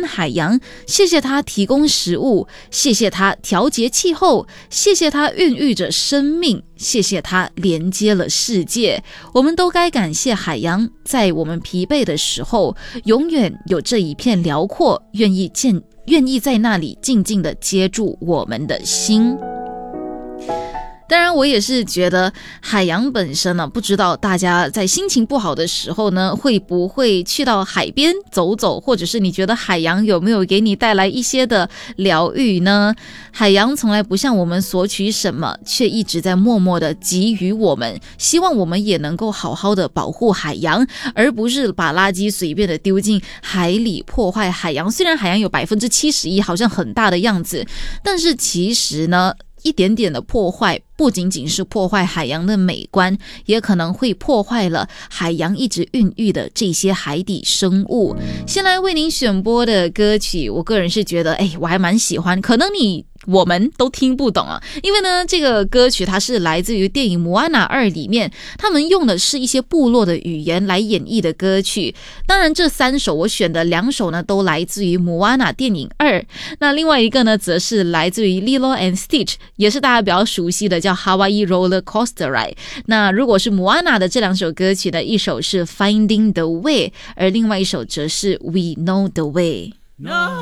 恩海洋，谢谢它提供食物，谢谢它调节气候，谢谢它孕育着生命，谢谢它连接了世界。我们都该感谢海洋，在我们疲惫的时候，永远有这一片辽阔，愿意在那里静静地接住我们的心。当然我也是觉得海洋本身呢，不知道大家在心情不好的时候呢，会不会去到海边走走，或者是你觉得海洋有没有给你带来一些的疗愈呢？海洋从来不向我们索取什么，却一直在默默的给予我们，希望我们也能够好好的保护海洋，而不是把垃圾随便的丢进海里破坏海洋。虽然海洋有71%好像很大的样子，但是其实呢，一点点的破坏不仅仅是破坏海洋的美观，也可能会破坏了海洋一直孕育的这些海底生物。先来为您选播的歌曲，我个人是觉得我还蛮喜欢，可能我们都听不懂啊，因为呢，这个歌曲它是来自于电影《摩安娜2》里面，他们用的是一些部落的语言来演绎的歌曲。当然，这3首我选的2首呢，都来自于《摩安娜电影2》，那另外一个呢，则是来自于 Lilo and Stitch， 也是大家比较熟悉的叫 Hawaii Roller Coaster Ride。那如果是摩安娜的这2首歌曲呢，一首是 Finding the Way， 而另外一首则是 We Know the Way。No